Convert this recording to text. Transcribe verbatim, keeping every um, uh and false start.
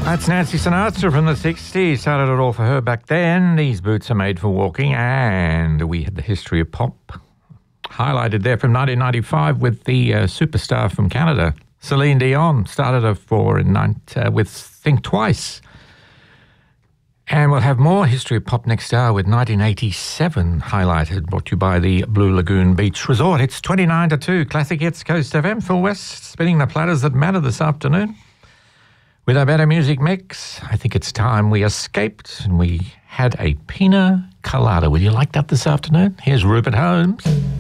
That's Nancy Sinatra from the sixties. Started it all for her back then. These boots are made for walking. And we had the history of pop highlighted there from nineteen ninety-five with the uh, superstar from Canada, Celine Dion. Started her for in, uh, with Think Twice. And we'll have more history of pop next hour with nineteen eighty-seven highlighted, brought to you by the Blue Lagoon Beach Resort. It's twenty-nine to two, Classic Hits Coast F M. Phil West spinning the platters that matter this afternoon. With our better music mix, I think it's time we escaped and we had a pina colada. Would you like that this afternoon? Here's Rupert Holmes.